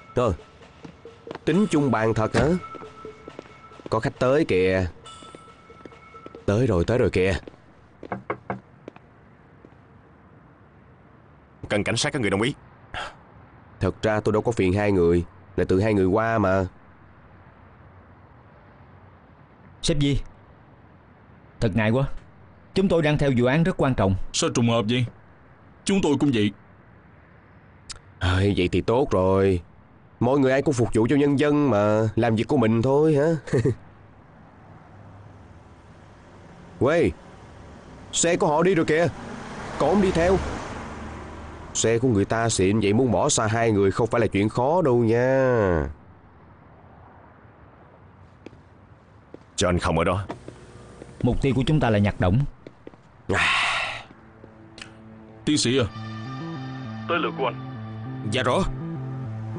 Thôi, tính chung bàn thật hả? Có khách tới kìa. Tới rồi kìa. Cần cảnh sát các người đồng ý. Thật ra tôi đâu có phiền hai người, là tự hai người qua mà. Sếp Di, thật ngại quá. Chúng tôi đang theo vụ án rất quan trọng. Sao trùng hợp vậy? Chúng tôi cũng vậy. Vậy thì tốt rồi. Mọi người ai cũng phục vụ cho nhân dân mà. Làm việc của mình thôi hả? Quê, xe của họ đi rồi kìa. Còn không đi theo. Xe của người ta xịn vậy, muốn bỏ xa hai người không phải là chuyện khó đâu nha. Cho anh không ở đó. Mục tiêu của chúng ta là nhạc Đổng. Tiến sĩ à, Tới lượt của anh. Dạ rõ.